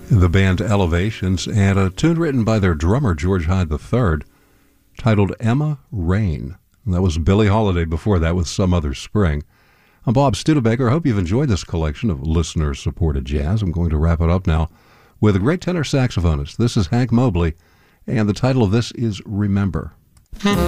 the band Elevations, and a tune written by their drummer, George Hyde III, titled Emma Rain. And that was Billie Holiday before that with Some Other Spring. I'm Bob Studebaker. I hope you've enjoyed this collection of listener-supported jazz. I'm going to wrap it up now with a great tenor saxophonist. This is Hank Mobley, and the title of this is Remember.